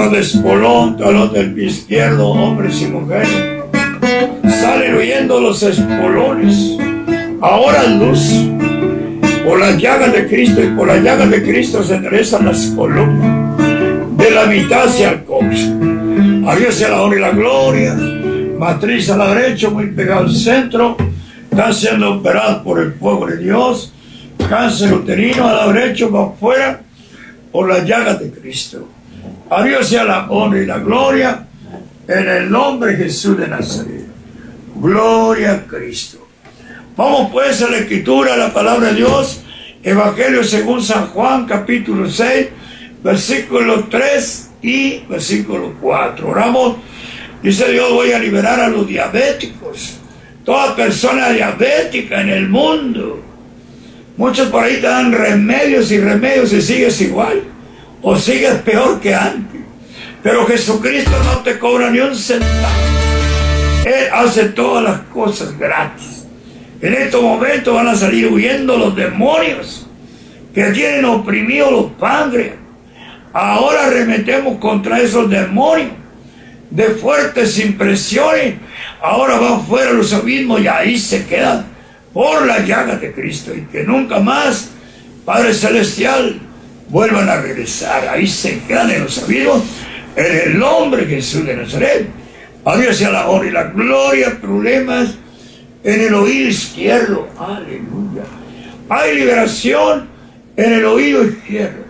talón de espolón, talón del pie izquierdo, hombres y mujeres. Salen huyendo los espolones. Ahora luz. Por las llagas de Cristo, y por las llagas de Cristo se enderezan las columnas. De la mitad hacia el coxo. A Dios sea la honra y la gloria. Matriz a la derecha, muy pegado al centro. Están siendo operados por el fuego de Dios. Cáncer uterino a la derecha, va afuera. Por las llagas de Cristo. A Dios sea la honra y la gloria. En el nombre de Jesús de Nazaret. Gloria a Cristo. Vamos pues a la escritura, a la palabra de Dios. Evangelio según San Juan, capítulo 6, versículo 3 y versículo 4. Oramos. Dice Dios: voy a liberar a los diabéticos. Toda persona diabética en el mundo. Muchos por ahí te dan remedios y remedios y sigues igual. O sigues peor que antes. Pero Jesucristo no te cobra ni un centavo. Él hace todas las cosas gratis. En estos momentos van a salir huyendo los demonios que tienen oprimidos los páncreas. Ahora arremetemos contra esos demonios de fuertes impresiones. Ahora van fuera los abismos y ahí se quedan por las llagas de Cristo. Y que nunca más, Padre Celestial, vuelvan a regresar. Ahí se quedan en los abismos en el nombre de Jesús de Nazaret. A Dios sea la honra y la gloria. Problemas en el oído izquierdo. Aleluya. Hay liberación en el oído izquierdo.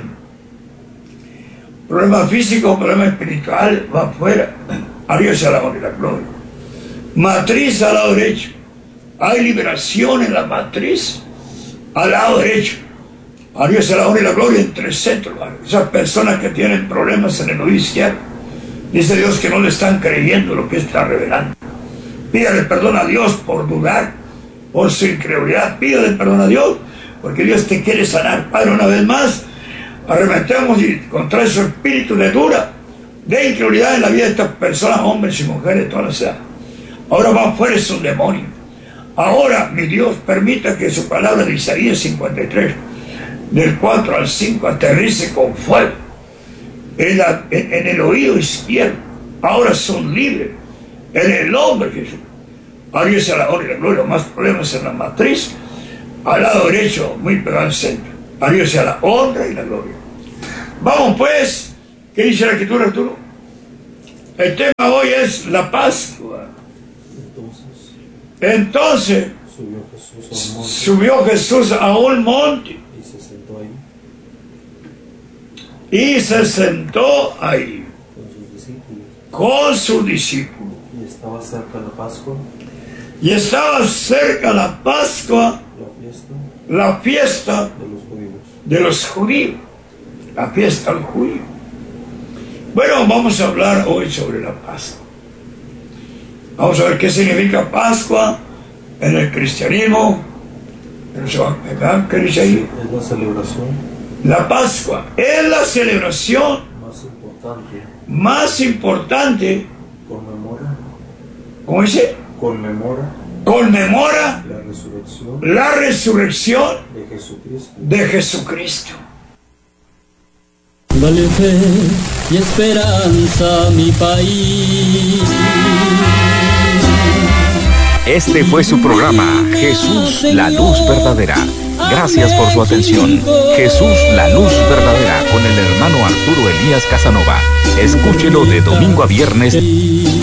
Problema físico, problema espiritual, va afuera. A Dios sea la honra y la gloria. Matriz al lado derecho. Hay liberación en la matriz al lado derecho. A Dios sea la honra y la gloria en tres centros. Esas personas que tienen problemas en el oído izquierdo, dice Dios que no le están creyendo lo que está revelando. Pídale perdón a Dios por dudar, por su incredulidad. Pídale perdón a Dios, porque Dios te quiere sanar. Padre, una vez más, arremetemos y contra ese espíritu de dura, de incredulidad en la vida de estas personas, hombres y mujeres de todas las edades. Ahora van fuera esos demonios. Ahora, mi Dios, permita que su palabra de Isaías 53, del 4 al 5, aterrice con fuego en el oído izquierdo. Ahora son libres. En el nombre de Jesús. A Dios sea la honra y la gloria. Más problemas en la matriz. Al lado derecho, muy pegado al centro. A Dios sea la honra y la gloria. Vamos pues. ¿Qué dice la escritura, Arturo? El tema hoy es la Pascua. Entonces subió Jesús a un monte. Y se sentó ahí. Con sus discípulos. Estaba cerca la Pascua. Y estaba cerca la Pascua, la fiesta de los judíos. La fiesta del judío. Bueno, vamos a hablar hoy sobre la Pascua. Vamos a ver qué significa Pascua en el cristianismo. ¿Qué dice ahí? Es la celebración. La Pascua es la celebración más importante. Conmemora. ¿Cómo dice? Conmemora la resurrección de Jesucristo. Dale fe y esperanza a mi país. Este fue su programa, Jesús, la luz verdadera. Gracias por su atención. Jesús, la luz verdadera, con el hermano Arturo Elías Casanova. Escúchelo de domingo a viernes.